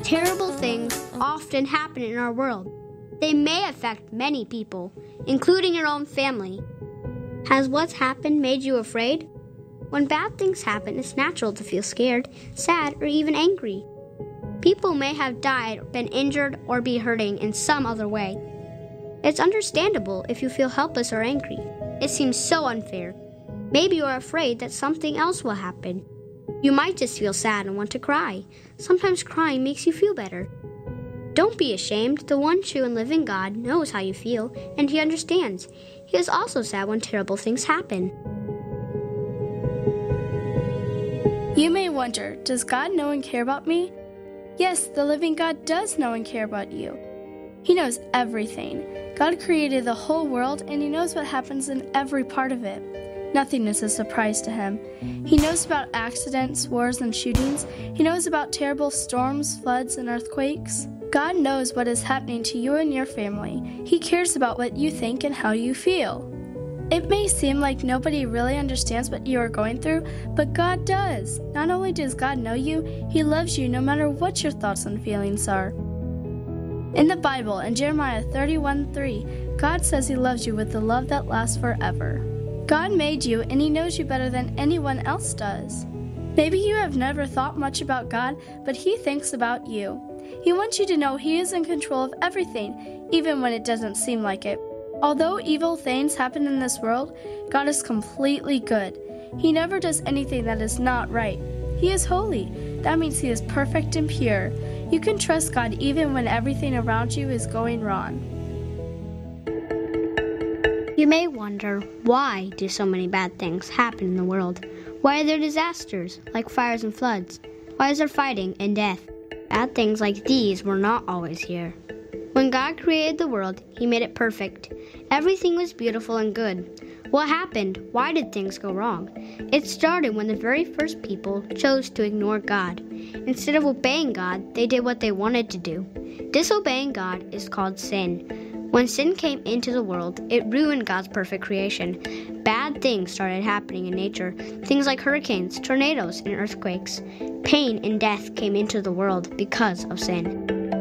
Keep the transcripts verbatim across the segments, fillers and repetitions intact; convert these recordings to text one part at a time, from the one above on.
Terrible things often happen in our world. They may affect many people, including your own family. Has what's happened made you afraid? When bad things happen, it's natural to feel scared, sad, or even angry. People may have died, been injured, or be hurting in some other way. It's understandable if you feel helpless or angry. It seems so unfair. Maybe you're afraid that something else will happen. You might just feel sad and want to cry. Sometimes crying makes you feel better. Don't be ashamed. The one true and living God knows how you feel, and He understands. He is also sad when terrible things happen. You may wonder, does God know and care about me? Yes, the living God does know and care about you. He knows everything. God created the whole world, and He knows what happens in every part of it. Nothing is a surprise to Him. He knows about accidents, wars, and shootings. He knows about terrible storms, floods, and earthquakes. God knows what is happening to you and your family. He cares about what you think and how you feel. It may seem like nobody really understands what you are going through, but God does. Not only does God know you, He loves you no matter what your thoughts and feelings are. In the Bible, in Jeremiah thirty-one three, God says He loves you with a love that lasts forever. God made you, and He knows you better than anyone else does. Maybe you have never thought much about God, but He thinks about you. He wants you to know He is in control of everything, even when it doesn't seem like it. Although evil things happen in this world, God is completely good. He never does anything that is not right. He is holy. That means He is perfect and pure. You can trust God even when everything around you is going wrong. You may wonder, why do so many bad things happen in the world? Why are there disasters, like fires and floods? Why is there fighting and death? Bad things like these were not always here. When God created the world, He made it perfect. Everything was beautiful and good. What happened? Why did things go wrong? It started when the very first people chose to ignore God. Instead of obeying God, they did what they wanted to do. Disobeying God is called sin. When sin came into the world, it ruined God's perfect creation. Bad things started happening in nature, things like hurricanes, tornadoes, and earthquakes. Pain and death came into the world because of sin.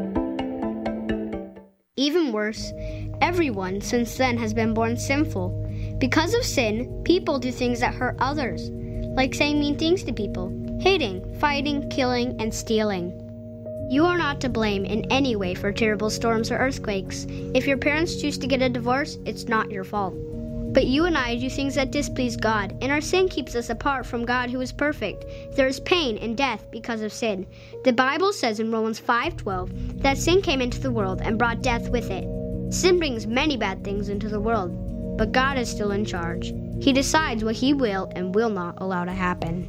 Even worse, everyone since then has been born sinful. Because of sin, people do things that hurt others, like saying mean things to people, hating, fighting, killing, and stealing. You are not to blame in any way for terrible storms or earthquakes. If your parents choose to get a divorce, it's not your fault. But you and I do things that displease God, and our sin keeps us apart from God who is perfect. There is pain and death because of sin. The Bible says in Romans five twelve that sin came into the world and brought death with it. Sin brings many bad things into the world, but God is still in charge. He decides what He will and will not allow to happen.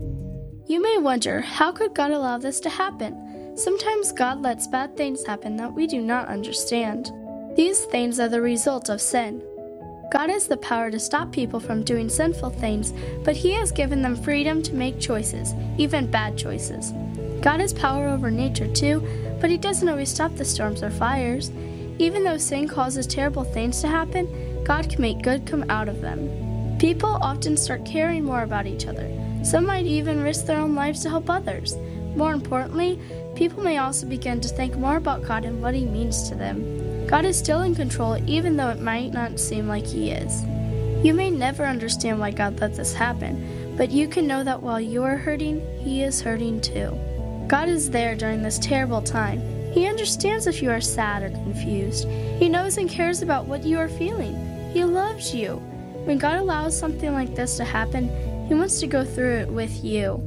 You may wonder, how could God allow this to happen? Sometimes God lets bad things happen that we do not understand. These things are the result of sin. God has the power to stop people from doing sinful things, but He has given them freedom to make choices, even bad choices. God has power over nature too, but He doesn't always stop the storms or fires. Even though sin causes terrible things to happen, God can make good come out of them. People often start caring more about each other. Some might even risk their own lives to help others. More importantly, people may also begin to think more about God and what He means to them. God is still in control even though it might not seem like He is. You may never understand why God let this happen, but you can know that while you are hurting, He is hurting too. God is there during this terrible time. He understands if you are sad or confused. He knows and cares about what you are feeling. He loves you. When God allows something like this to happen, He wants to go through it with you.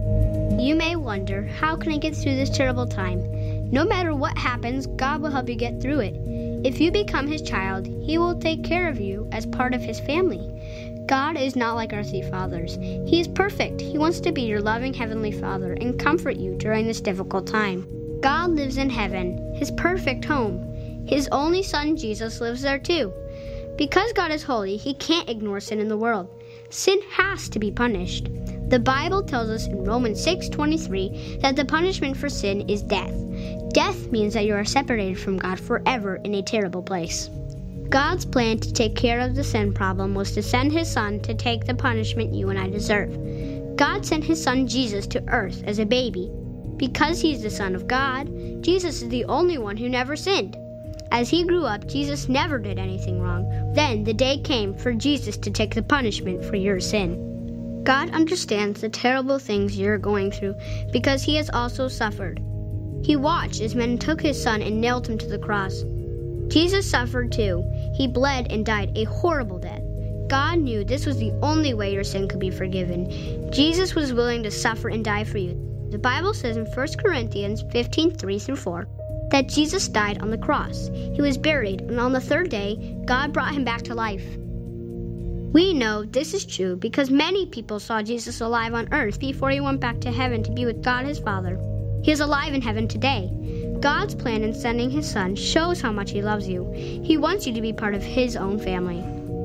You may wonder, how can I get through this terrible time? No matter what happens, God will help you get through it. If you become His child, He will take care of you as part of His family. God is not like earthly fathers. He is perfect. He wants to be your loving Heavenly Father and comfort you during this difficult time. God lives in heaven, His perfect home. His only Son, Jesus, lives there too. Because God is holy, He can't ignore sin in the world. Sin has to be punished. The Bible tells us in Romans six twenty-three that the punishment for sin is death. Death means that you are separated from God forever in a terrible place. God's plan to take care of the sin problem was to send His Son to take the punishment you and I deserve. God sent His Son Jesus to earth as a baby. Because he's the Son of God, Jesus is the only one who never sinned. As he grew up, Jesus never did anything wrong. Then the day came for Jesus to take the punishment for your sin. God understands the terrible things you're going through because he has also suffered. He watched as men took his son and nailed him to the cross. Jesus suffered too. He bled and died a horrible death. God knew this was the only way your sin could be forgiven. Jesus was willing to suffer and die for you. The Bible says in First Corinthians fifteen, three through four, that Jesus died on the cross. He was buried, and on the third day, God brought him back to life. We know this is true because many people saw Jesus alive on earth before he went back to heaven to be with God his Father. He is alive in heaven today. God's plan in sending his Son shows how much he loves you. He wants you to be part of his own family.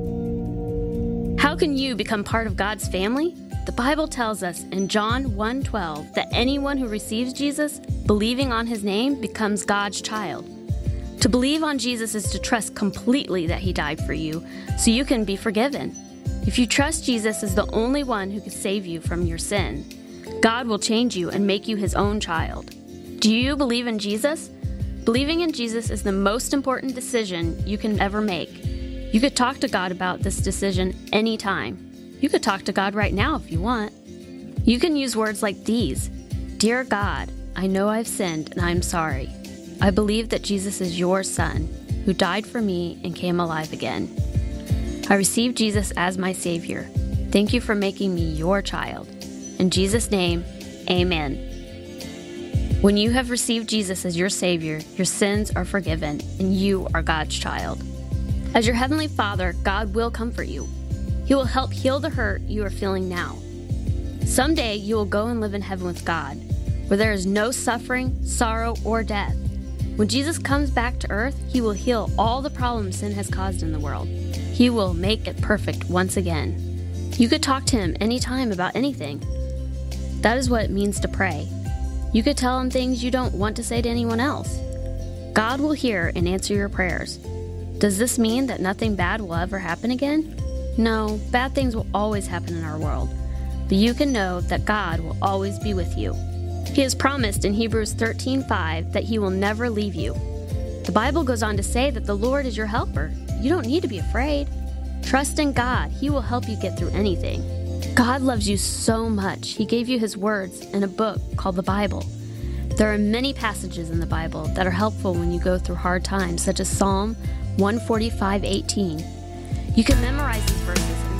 How can you become part of God's family? The Bible tells us in John one twelve that anyone who receives Jesus, believing on his name, becomes God's child. To believe on Jesus is to trust completely that he died for you, so you can be forgiven. If you trust Jesus as the only one who can save you from your sin, God will change you and make you his own child. Do you believe in Jesus? Believing in Jesus is the most important decision you can ever make. You could talk to God about this decision anytime. You could talk to God right now if you want. You can use words like these. Dear God, I know I've sinned and I'm sorry. I believe that Jesus is your Son, who died for me and came alive again. I receive Jesus as my Savior. Thank you for making me your child. In Jesus' name, amen. When you have received Jesus as your Savior, your sins are forgiven and you are God's child. As your Heavenly Father, God will comfort you. He will help heal the hurt you are feeling now. Someday you will go and live in heaven with God, where there is no suffering, sorrow, or death. When Jesus comes back to earth, he will heal all the problems sin has caused in the world. He will make it perfect once again. You could talk to him anytime about anything. That is what it means to pray. You could tell him things you don't want to say to anyone else. God will hear and answer your prayers. Does this mean that nothing bad will ever happen again? No, bad things will always happen in our world, but you can know that God will always be with you. He has promised in Hebrews thirteen five that he will never leave you. The Bible goes on to say that the Lord is your helper. You don't need to be afraid. Trust in God. He will help you get through anything. God loves you so much. He gave you his words in a book called the Bible. There are many passages in the Bible that are helpful when you go through hard times, such as Psalm one forty-five eighteen. You can memorize these verses and